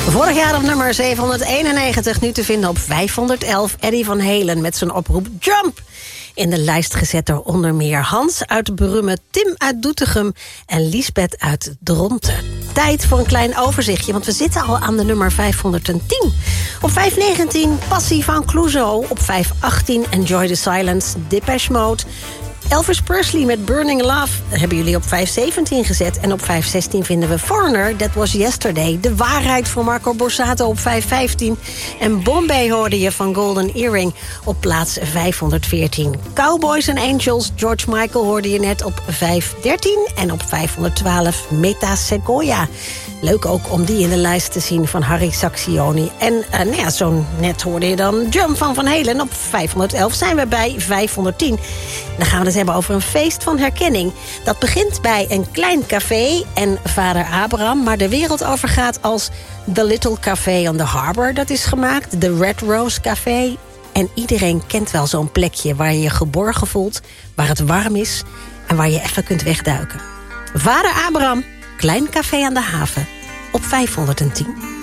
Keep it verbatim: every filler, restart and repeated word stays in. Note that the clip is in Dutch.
Vorig jaar op nummer zevenhonderdeenennegentig, nu te vinden op vijfhonderdelf. Eddie Van Halen met zijn oproep Jump. In de lijst gezet door onder meer Hans uit Brummen, Tim uit Doetinchem en Liesbeth uit Dronten. Tijd voor een klein overzichtje, want we zitten al aan de nummer vijfhonderdtien. Op vijfhonderdnegentien Passie van Clouseau. Op vijfhonderdachttien Enjoy the Silence, Depeche Mode. Elvis Presley met Burning Love hebben jullie op vijfhonderdzeventien gezet. En op vijfhonderdzestien vinden we Foreigner, That Was Yesterday. De Waarheid voor Marco Borsato op vijfhonderdvijftien. En Bombay hoorde je van Golden Earring op plaats vijfhonderdveertien. Cowboys and Angels, George Michael hoorde je net op vijfhonderddertien. En op vijfhonderdtwaalf Meta Sequoia. Leuk ook om die in de lijst te zien van Harry Saxioni. En uh, nou ja, zo net hoorde je dan Jump van Van Halen. Op vijfhonderdelf zijn we bij vijfhonderdtien. Dan gaan we het hebben over een feest van herkenning. Dat begint bij een klein café en vader Abraham, maar de wereld overgaat als The Little Café on the Harbor. Dat is gemaakt, de Red Rose Café. En iedereen kent wel zo'n plekje waar je je geborgen voelt, waar het warm is en waar je even kunt wegduiken. Vader Abraham, klein café aan de haven, op vijfhonderdtien.